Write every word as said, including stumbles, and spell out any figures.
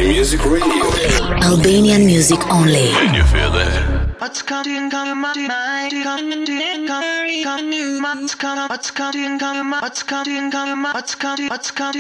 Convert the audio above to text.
Music Radio. Albanian music only. Can you feel that? What's coming, coming, coming, coming, coming, coming, coming, what's coming, what's coming, coming, what's coming, coming, what's coming, what's coming.